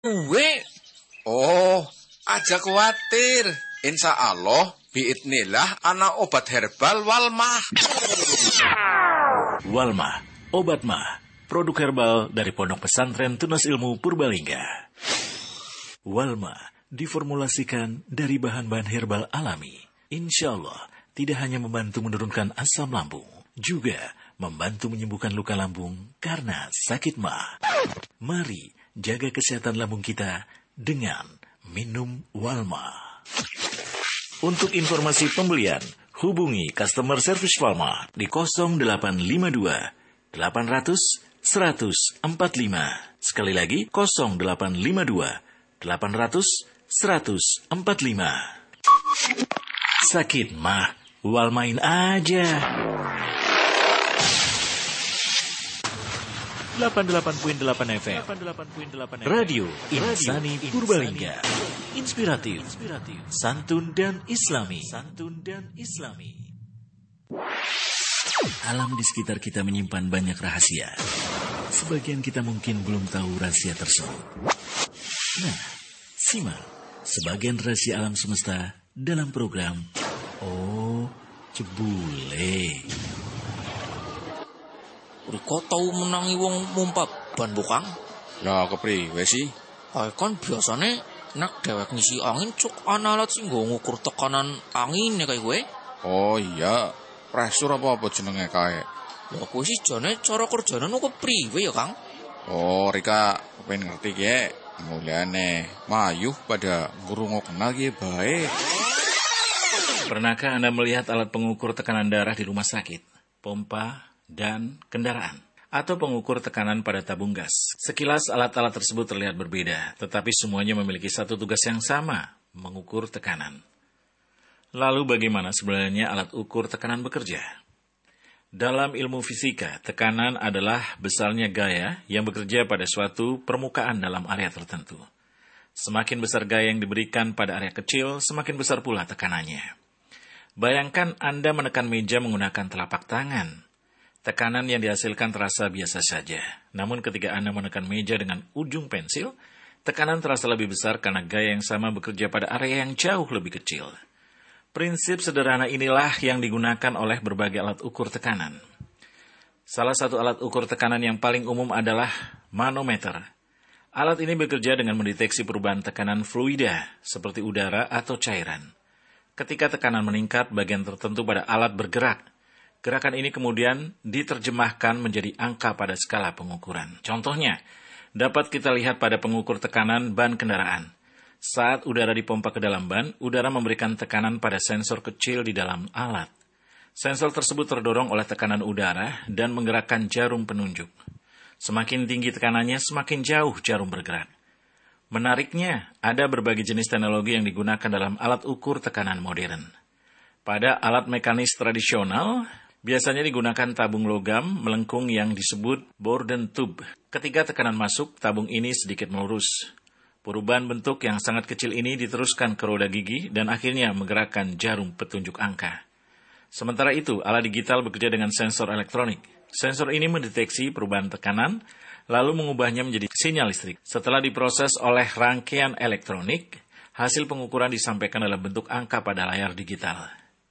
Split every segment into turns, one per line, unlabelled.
Kuwe, oh, aja khawatir. Insya Allah, biidnillah ana obat herbal Walmah.
Walmah, obat mah, produk herbal dari Pondok Pesantren Tunas Ilmu Purbalingga. Walmah diformulasikan dari bahan-bahan herbal alami. Insya Allah, tidak hanya membantu menurunkan asam lambung, juga membantu menyembuhkan luka lambung karena sakit mah. Mari jaga kesehatan lambung kita dengan minum Walmah. Untuk informasi pembelian, hubungi customer service Walmah di 0852 800 145. Sekali lagi 0852 800 145. Sakit mah, Walmain aja. 88.8 FM Radio Insani Purbalingga. Inspiratif, santun dan islami. Alam di sekitar kita menyimpan banyak rahasia. Sebagian kita mungkin belum tahu rahasia tersebut. Nah, simak sebagian rahasia alam semesta dalam program Oh Cebule.
Riko tau menangi wong mumpat ban bukang?
Lah kepriwe sih?
Kan biasane nek dhewek ngisi angin cuk ana alat sing nggo ngukur tekanan angin kae kowe.
Oh iya, pressure apa jenenge kae?
Lah kowe sih jane cara kerjane nu kepriwe ya, Kang?
Oh, Rika, pengen ngerti ge. Mulyane, mayuh pada ngurungo kenal ge bae.
Pernahkah Anda melihat alat pengukur tekanan darah di rumah sakit, pompa, dan kendaraan, atau pengukur tekanan pada tabung gas? Sekilas alat-alat tersebut terlihat berbeda, tetapi semuanya memiliki satu tugas yang sama, mengukur tekanan. Lalu bagaimana sebenarnya alat ukur tekanan bekerja? Dalam ilmu fisika, tekanan adalah besarnya gaya yang bekerja pada suatu permukaan dalam area tertentu. Semakin besar gaya yang diberikan pada area kecil, semakin besar pula tekanannya. Bayangkan Anda menekan meja menggunakan telapak tangan. Tekanan yang dihasilkan terasa biasa saja. Namun ketika Anda menekan meja dengan ujung pensil, tekanan terasa lebih besar karena gaya yang sama bekerja pada area yang jauh lebih kecil. Prinsip sederhana inilah yang digunakan oleh berbagai alat ukur tekanan. Salah satu alat ukur tekanan yang paling umum adalah manometer. Alat ini bekerja dengan mendeteksi perubahan tekanan fluida, seperti udara atau cairan. Ketika tekanan meningkat, bagian tertentu pada alat bergerak. Gerakan ini kemudian diterjemahkan menjadi angka pada skala pengukuran. Contohnya, dapat kita lihat pada pengukur tekanan ban kendaraan. Saat udara dipompa ke dalam ban, udara memberikan tekanan pada sensor kecil di dalam alat. Sensor tersebut terdorong oleh tekanan udara dan menggerakkan jarum penunjuk. Semakin tinggi tekanannya, semakin jauh jarum bergerak. Menariknya, ada berbagai jenis teknologi yang digunakan dalam alat ukur tekanan modern. Pada alat mekanis tradisional, biasanya digunakan tabung logam melengkung yang disebut Bourdon tube. Ketika tekanan masuk, tabung ini sedikit melurus. Perubahan bentuk yang sangat kecil ini diteruskan ke roda gigi dan akhirnya menggerakkan jarum petunjuk angka. Sementara itu, alat digital bekerja dengan sensor elektronik. Sensor ini mendeteksi perubahan tekanan, lalu mengubahnya menjadi sinyal listrik. Setelah diproses oleh rangkaian elektronik, hasil pengukuran disampaikan dalam bentuk angka pada layar digital.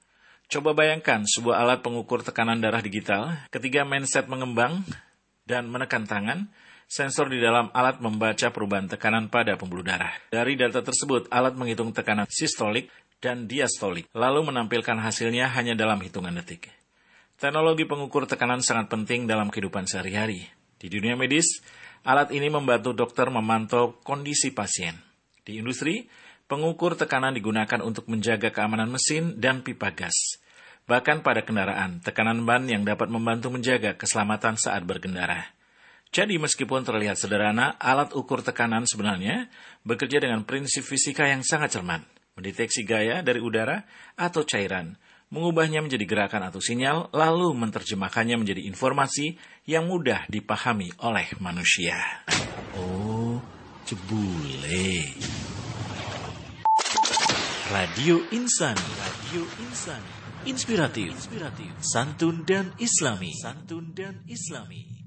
Coba bayangkan sebuah alat pengukur tekanan darah digital, ketika mindset mengembang dan menekan tangan, sensor di dalam alat membaca perubahan tekanan pada pembuluh darah. Dari data tersebut, alat menghitung tekanan sistolik dan diastolik, lalu menampilkan hasilnya hanya dalam hitungan detik. Teknologi pengukur tekanan sangat penting dalam kehidupan sehari-hari. Di dunia medis, alat ini membantu dokter memantau kondisi pasien. Di industri, pengukur tekanan digunakan untuk menjaga keamanan mesin dan pipa gas. Bahkan pada kendaraan, tekanan ban yang dapat membantu menjaga keselamatan saat berkendara. Jadi meskipun terlihat sederhana, alat ukur tekanan sebenarnya bekerja dengan prinsip fisika yang sangat cermat. Mendeteksi gaya dari udara atau cairan, mengubahnya menjadi gerakan atau sinyal, lalu menerjemahkannya menjadi informasi yang mudah dipahami oleh manusia. Oh, Cebule. Radio Insani. Inspiratif, santun dan islami.